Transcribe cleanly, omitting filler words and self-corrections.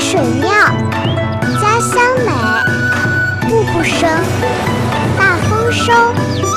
水庙，家乡美，步步生，大丰收。